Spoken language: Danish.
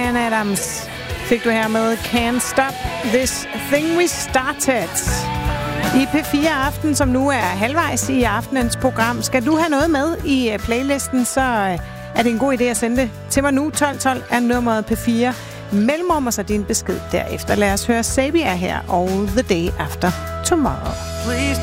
Bryan Adams fik du her med Can't Stop This Thing We Started. I P4 Aften, som nu er halvvejs i aftenens program. Skal du have noget med i playlisten, så er det en god idé at sende det til mig nu. 1212 er nummeret P4. Mellemrum og så din besked derefter. Lad os høre Sabia her og The Day After Tomorrow.